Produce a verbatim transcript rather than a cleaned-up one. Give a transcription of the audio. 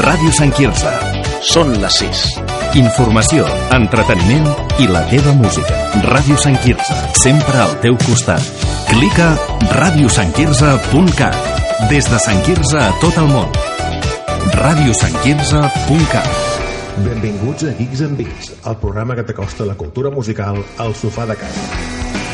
Ràdio Sant Quirze. Són les sis. Informació, entreteniment i la teva música. Ràdio Sant Quirze, sempre al teu costat. Clica ràdio sant quirze punt cat. Des de Sant Quirze a tot el món. ràdio sant quirze punt cat. Benvinguts a Geeks and Beats, el programa que t'acosta la cultura musical al sofà de casa.